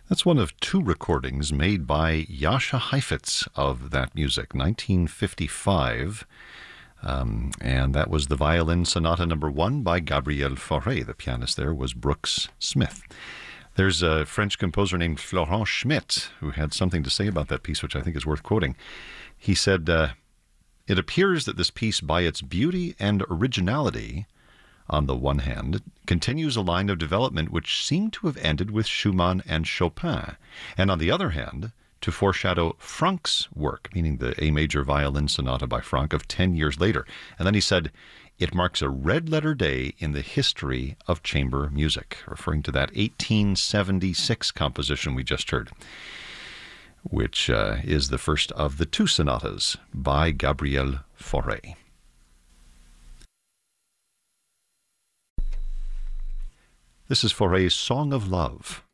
That's one of two recordings made by Jascha Heifetz of that music, 1955. And that was the Violin Sonata No. 1 by Gabriel Fauré. The pianist there was Brooks Smith. There's a French composer named Florent Schmitt who had something to say about that piece, which I think is worth quoting. He said, it appears that this piece, by its beauty and originality, on the one hand, continues a line of development which seemed to have ended with Schumann and Chopin, and on the other hand, to foreshadow Franck's work, meaning the A major violin sonata by Franck of 10 years later. And then he said, it marks a red-letter day in the history of chamber music, referring to that 1876 composition we just heard, which is the first of the two sonatas by Gabriel Fauré. This is Fauré's Song of Love.